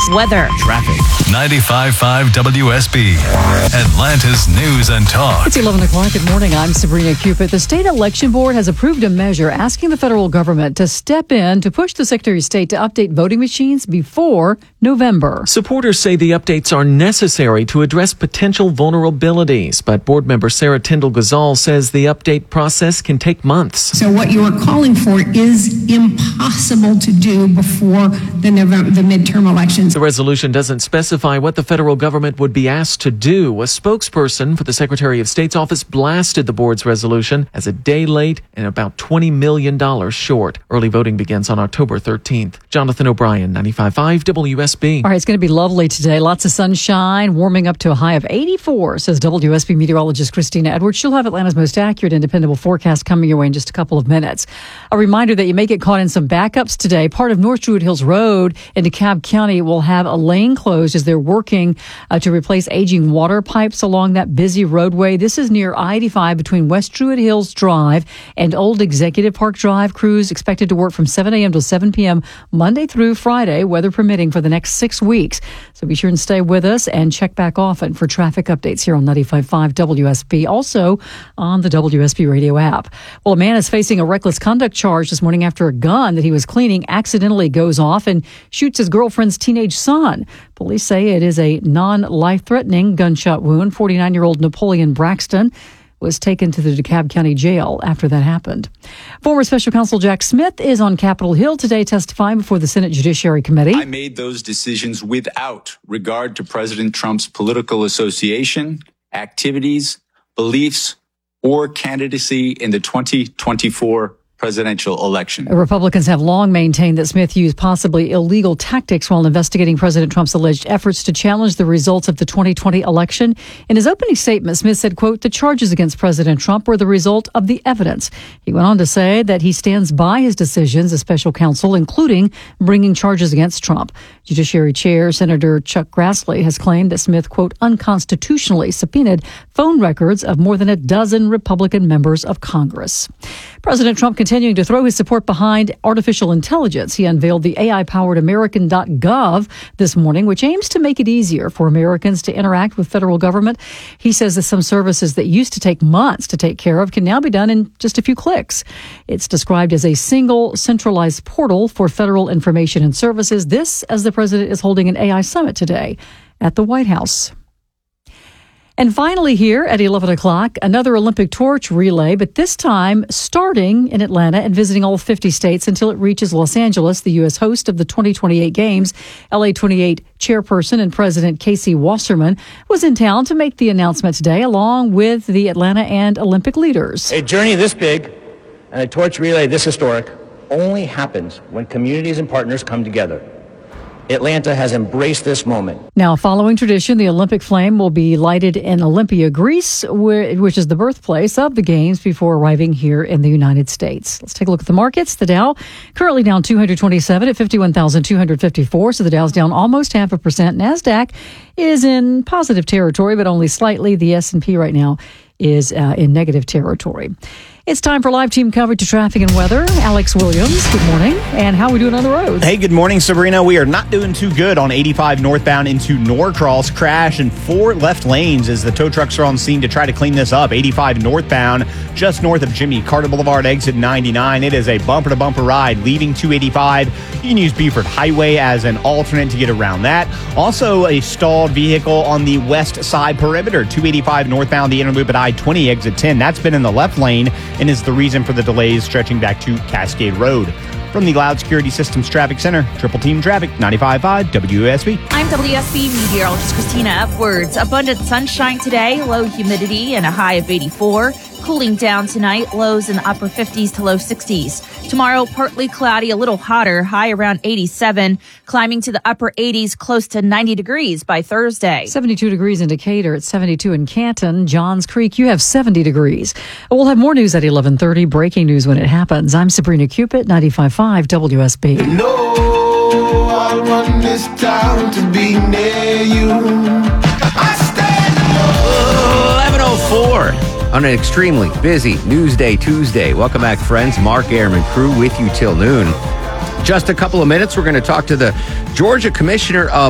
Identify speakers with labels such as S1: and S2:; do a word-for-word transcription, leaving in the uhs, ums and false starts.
S1: Weather.
S2: Traffic. ninety-five point five W S B. Atlanta's News and Talk.
S3: It's eleven o'clock. Good morning. I'm Sabrina Cupid. The state election board has approved a measure asking the federal government to step in to push the Secretary of State to update voting machines before November.
S4: Supporters say the updates are necessary to address potential vulnerabilities, but board member Sarah Tyndall-Gazal says the update process can take months.
S5: So what you are calling for is impossible to do before the November, the midterm elections.
S4: The resolution doesn't specify what the federal government would be asked to do. A spokesperson for the Secretary of State's office blasted the board's resolution as a day late and about twenty million dollars short. Early voting begins on October thirteenth. Jonathan O'Brien, ninety-five point five W S B.
S3: All right, it's going to be lovely today. Lots of sunshine, warming up to a high of eighty-four, says W S B meteorologist Christina Edwards. She'll have Atlanta's most accurate and dependable forecast coming your way in just a couple of minutes. A reminder that you may get caught in some backups today. Part of North Druid Hills Road in DeKalb County will have a lane closed as they're working uh, to replace aging water pipes along that busy roadway. This is near I eighty-five between West Druid Hills Drive and Old Executive Park Drive. Crews expected to work from seven a.m. to seven p.m. Monday through Friday, weather permitting, for the next six weeks. So be sure and stay with us and check back often for traffic updates here on ninety-five point five W S B, also on the W S B radio app. Well, a man is facing a reckless conduct charge this morning after a gun that he was cleaning accidentally goes off and shoots his girlfriend's teenage son. Police say it is a non-life-threatening gunshot wound. forty-nine-year-old Napoleon Braxton was taken to the DeKalb County Jail after that happened. Former Special Counsel Jack Smith is on Capitol Hill today testifying before the Senate Judiciary Committee.
S6: I made those decisions without regard to President Trump's political association, activities, beliefs, or candidacy in the twenty twenty-four presidential election.
S3: Republicans have long maintained that Smith used possibly illegal tactics while investigating President Trump's alleged efforts to challenge the results of the twenty twenty election. In his opening statement, Smith said, quote, "The charges against President Trump were the result of the evidence." He went on to say that he stands by his decisions as special counsel, including bringing charges against Trump. Judiciary Chair Senator Chuck Grassley has claimed that Smith, quote, "unconstitutionally subpoenaed phone records of more than a dozen Republican members of Congress." President Trump continuing to throw his support behind artificial intelligence. He unveiled the A I-powered American dot gov this morning, which aims to make it easier for Americans to interact with federal government. He says that some services that used to take months to take care of can now be done in just a few clicks. It's described as a single centralized portal for federal information and services. This, as the president is holding an A I summit today at the White House. And finally here at eleven o'clock, another Olympic torch relay, but this time starting in Atlanta and visiting all fifty states until it reaches Los Angeles, the U S host of the twenty twenty-eight Games. L A twenty-eight chairperson and president Casey Wasserman was in town to make the announcement today, along with the Atlanta and Olympic leaders.
S7: A journey this big and a torch relay this historic only happens when communities and partners come together. Atlanta has embraced this moment.
S3: Now, following tradition, the Olympic flame will be lighted in Olympia, Greece, where, which is the birthplace of the Games, before arriving here in the United States. Let's take a look at the markets. The Dow currently down two hundred twenty-seven at fifty-one thousand two hundred fifty-four. So the Dow's down almost half a percent. NASDAQ is in positive territory, but only slightly. The S and P right now is uh, in negative territory. It's time for live team coverage to traffic and weather. Alex Williams, good morning. And how are we doing on the roads?
S8: Hey, good morning, Sabrina. We are not doing too good on eighty-five northbound into Norcross. Crash in four left lanes as the tow trucks are on scene to try to clean this up. eighty-five northbound, just north of Jimmy Carter Boulevard, exit ninety-nine. It is a bumper-to-bumper ride leaving two eighty-five. You can use Beaufort Highway as an alternate to get around that. Also, a stalled vehicle on the west side perimeter. two eighty-five northbound, the inner loop at I twenty, exit ten. That's been in the left lane and is the reason for the delays stretching back to Cascade Road. From the Loud Security Systems Traffic Center, Triple Team Traffic, ninety-five point five W S B.
S1: I'm W S B meteorologist Christina Edwards. Abundant sunshine today, low humidity, and a high of eighty-four. Cooling down tonight, lows in the upper fifties to low sixties. Tomorrow, partly cloudy, a little hotter, high around eighty-seven, climbing to the upper eighties, close to ninety degrees by Thursday.
S3: seventy-two degrees in Decatur, it's seventy-two in Canton. Johns Creek, you have seventy degrees. We'll have more news at eleven thirty, breaking news when it happens. I'm Sabrina Cupid, ninety-five point five W S B.
S9: No, I want this town to be near you. I stand alone.
S10: eleven oh four. On an extremely busy Newsday Tuesday. Welcome back, friends. Mark Airman crew with you till noon. Just a couple of minutes, we're going to talk to the Georgia Commissioner of